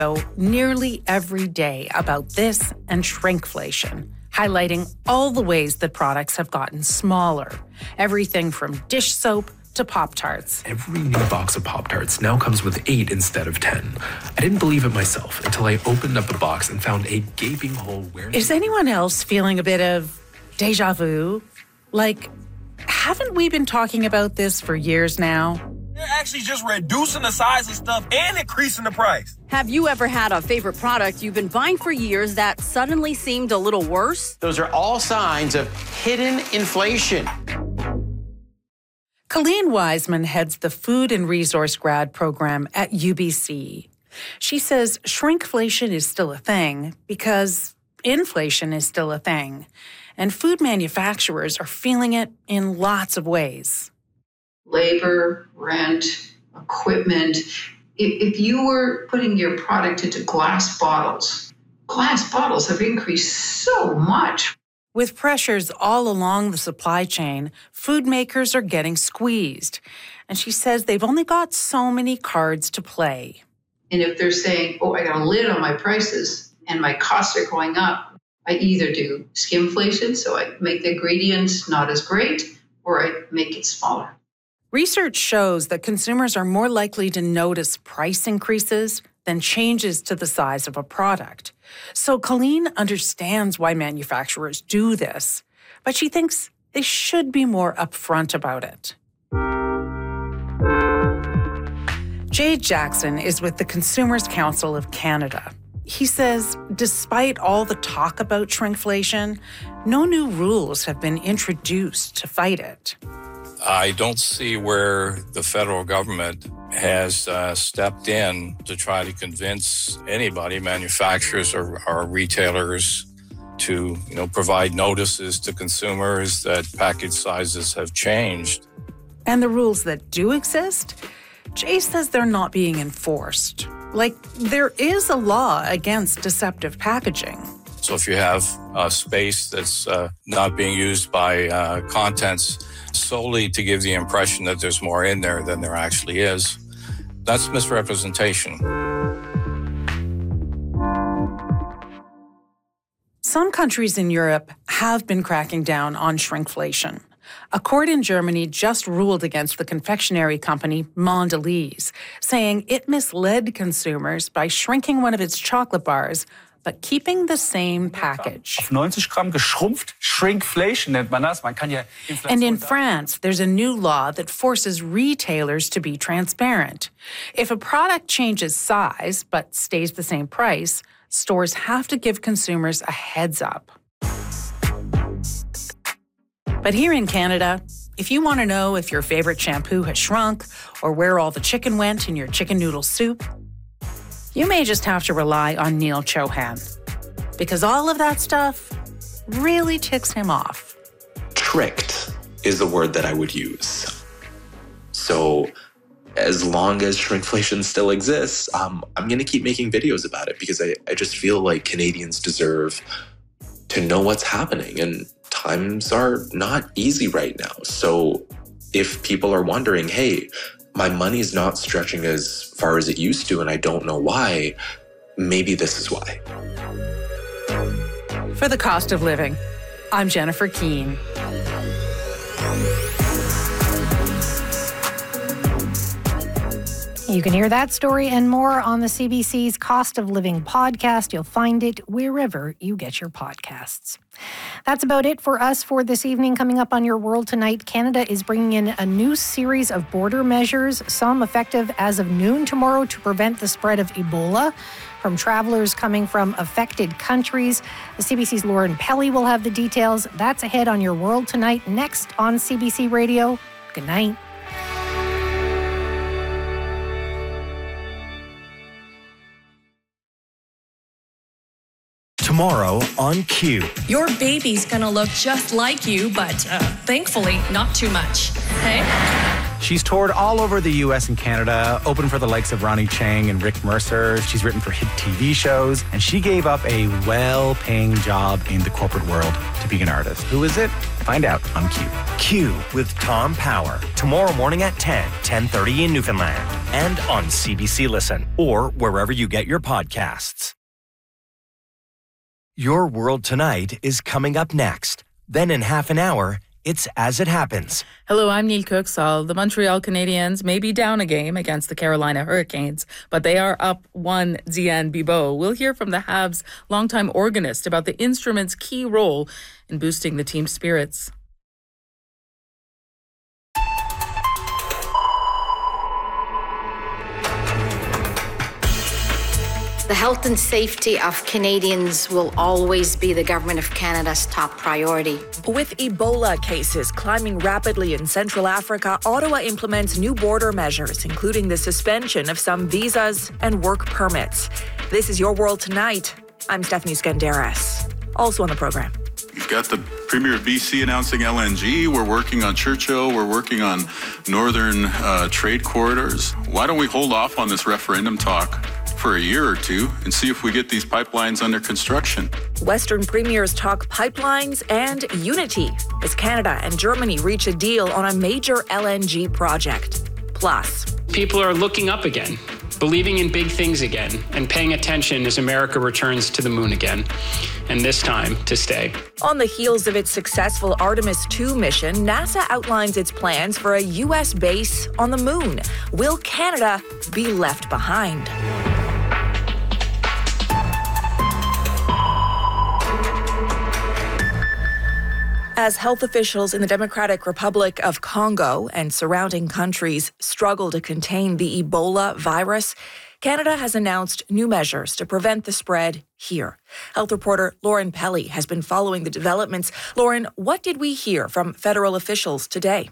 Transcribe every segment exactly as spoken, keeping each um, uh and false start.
nearly every day about this and shrinkflation, highlighting all the ways that products have gotten smaller. Everything from dish soap to Pop-Tarts. Every new box of Pop-Tarts now comes with eight instead of ten. I didn't believe it myself until I opened up the box and found a gaping hole where... Is anyone else feeling a bit of déjà vu? Like, haven't we been talking about this for years now? They're actually just reducing the size of stuff and increasing the price. Have you ever had a favorite product you've been buying for years that suddenly seemed a little worse? Those are all signs of hidden inflation. Colleen Wiseman heads the Food and Resource Grad program at U B C. She says shrinkflation is still a thing because inflation is still a thing, and food manufacturers are feeling it in lots of ways. Labor, rent, equipment. If you were putting your product into glass bottles, glass bottles have increased so much. With pressures all along the supply chain, food makers are getting squeezed. And she says they've only got so many cards to play. And if they're saying, oh, I got a lid on my prices and my costs are going up, I either do skimflation, so I make the ingredients not as great, or I make it smaller. Research shows that consumers are more likely to notice price increases than changes to the size of a product. So Colleen understands why manufacturers do this, but she thinks they should be more upfront about it. Jade Jackson is with the Consumers Council of Canada. He says, despite all the talk about shrinkflation, no new rules have been introduced to fight it. I don't see where the federal government has uh, stepped in to try to convince anybody, manufacturers or, or retailers, to you know provide notices to consumers that package sizes have changed. And the rules that do exist, Jay says they're not being enforced. Like, there is a law against deceptive packaging. So if you have a space that's uh, not being used by uh, contents solely to give the impression that there's more in there than there actually is, that's misrepresentation. Some countries in Europe have been cracking down on shrinkflation. A court in Germany just ruled against the confectionery company Mondelez, saying it misled consumers by shrinking one of its chocolate bars but keeping the same package. Auf neunzig Gramm geschrumpft, shrinkflation nennt man das. Man kann ja and in France, there's a new law that forces retailers to be transparent. If a product changes size but stays the same price, stores have to give consumers a heads up. But here in Canada, if you want to know if your favorite shampoo has shrunk or where all the chicken went in your chicken noodle soup, you may just have to rely on Neil Chohan, because all of that stuff really ticks him off. Tricked is the word that I would use. So as long as shrinkflation still exists, um, I'm going to keep making videos about it because I, I just feel like Canadians deserve to know what's happening. And times are not easy right now. So if people are wondering, hey, my money's not stretching as far as it used to and I don't know why, maybe this is why. For The Cost of Living, I'm Jennifer Keane. You can hear that story and more on the C B C's Cost of Living podcast. You'll find it wherever you get your podcasts. That's about it for us for this evening. Coming up on Your World Tonight, Canada is bringing in a new series of border measures, some effective as of noon tomorrow to prevent the spread of Ebola from travelers coming from affected countries. The C B C's Lauren Pelly will have the details. That's ahead on Your World Tonight, next on C B C Radio. Good night. Tomorrow on Q. Your baby's gonna look just like you, but uh, thankfully not too much. Hey? She's toured all over the U S and Canada, opened for the likes of Ronnie Chang and Rick Mercer. She's written for hit T V shows, and she gave up a well-paying job in the corporate world to be an artist. Who is it? Find out on Q. Q with Tom Power. Tomorrow morning at ten, ten thirty in Newfoundland. And on C B C Listen or wherever you get your podcasts. Your World Tonight is coming up next. Then in half an hour, it's As It Happens. Hello, I'm Neil Cooksall. The Montreal Canadiens may be down a game against the Carolina Hurricanes, but they are up one Diane Bibeau. We'll hear from the Habs' longtime organist about the instrument's key role in boosting the team's spirits. The health and safety of Canadians will always be the Government of Canada's top priority. With Ebola cases climbing rapidly in Central Africa, Ottawa implements new border measures, including the suspension of some visas and work permits. This is Your World Tonight. I'm Stephanie Skandaris. Also on the program. You've got the Premier of B C announcing L N G. We're working on Churchill. We're working on northern uh, trade corridors. Why don't we hold off on this referendum talk for a year or two and see if we get these pipelines under construction? Western premiers talk pipelines and unity as Canada and Germany reach a deal on a major L N G project. Plus, people are looking up again, believing in big things again, and paying attention as America returns to the moon again, and this time to stay. On the heels of its successful Artemis two mission, NASA outlines its plans for a U S base on the moon. Will Canada be left behind? As health officials in the Democratic Republic of Congo and surrounding countries struggle to contain the Ebola virus, Canada has announced new measures to prevent the spread here. Health reporter Lauren Pelly has been following the developments. Lauren, what did we hear from federal officials today?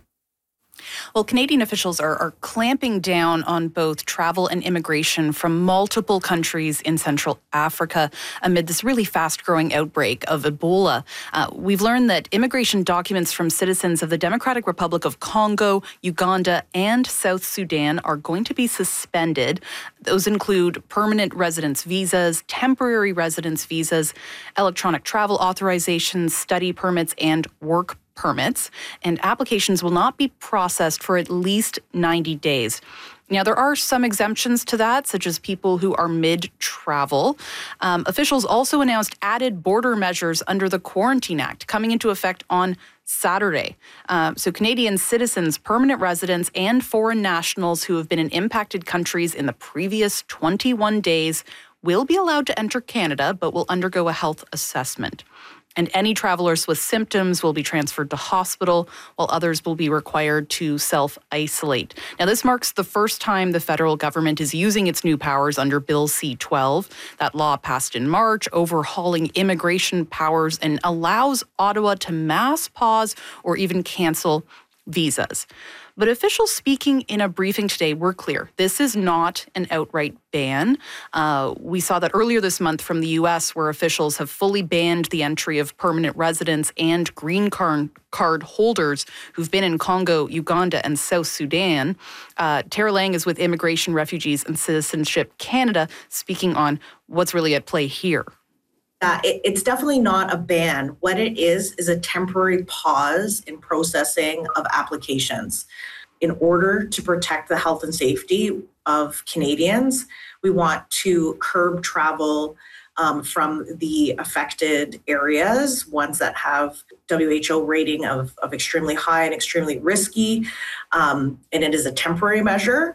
Well, Canadian officials are, are clamping down on both travel and immigration from multiple countries in Central Africa amid this really fast-growing outbreak of Ebola. Uh, we've learned that immigration documents from citizens of the Democratic Republic of Congo, Uganda, and South Sudan are going to be suspended. Those include permanent residence visas, temporary residence visas, electronic travel authorizations, study permits, and work permits, and applications will not be processed for at least ninety days. Now, there are some exemptions to that, such as people who are mid-travel. Um, officials also announced added border measures under the Quarantine Act coming into effect on Saturday. Um, so Canadian citizens, permanent residents, and foreign nationals who have been in impacted countries in the previous twenty-one days will be allowed to enter Canada, but will undergo a health assessment. And any travelers with symptoms will be transferred to hospital, while others will be required to self-isolate. Now, this marks the first time the federal government is using its new powers under Bill C twelve. That law passed in March, overhauling immigration powers and allows Ottawa to mass pause or even cancel visas. But officials speaking in a briefing today were clear. This is not an outright ban. Uh, we saw that earlier this month from the U S, where officials have fully banned the entry of permanent residents and green card, card holders who've been in Congo, Uganda, and South Sudan. Uh, Tara Lang is with Immigration, Refugees, and Citizenship Canada, speaking on what's really at play here. Uh, it, it's definitely not a ban. What it is is a temporary pause in processing of applications. In order to protect the health and safety of Canadians, we want to curb travel um, from the affected areas, ones that have W H O rating of, of extremely high and extremely risky, um, and it is a temporary measure.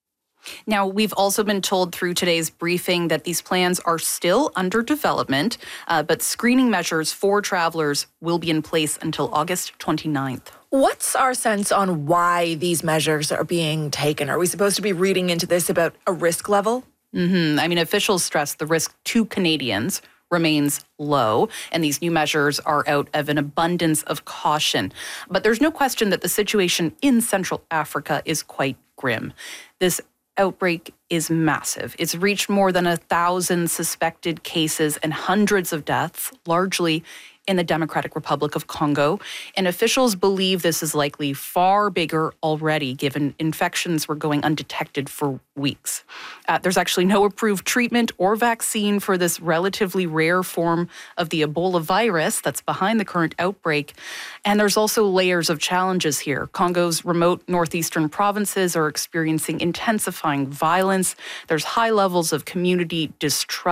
Now, we've also been told through today's briefing that these plans are still under development, uh, but screening measures for travelers will be in place until August twenty-ninth. What's our sense on why these measures are being taken? Are we supposed to be reading into this about a risk level? Mm-hmm. I mean, officials stress the risk to Canadians remains low, and these new measures are out of an abundance of caution. But there's no question that the situation in Central Africa is quite grim. This outbreak is massive. It's reached more than a thousand suspected cases and hundreds of deaths, largely in the Democratic Republic of Congo, and officials believe this is likely far bigger already, given infections were going undetected for weeks. Uh, there's actually no approved treatment or vaccine for this relatively rare form of the Ebola virus that's behind the current outbreak. And there's also layers of challenges here. Congo's remote northeastern provinces are experiencing intensifying violence. There's high levels of community distrust